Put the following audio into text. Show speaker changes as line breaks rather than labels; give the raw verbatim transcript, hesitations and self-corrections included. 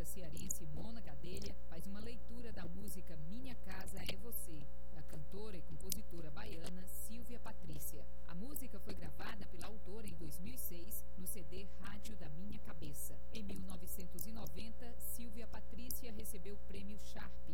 cantora cearense Mona Gadelha faz uma leitura da música Minha Casa é Você, da cantora e compositora baiana Silvia Patrícia. A música foi gravada pela autora em dois mil e seis no C D Rádio da Minha Cabeça. Em mil novecentos e noventa, Silvia Patrícia recebeu o prêmio Sharp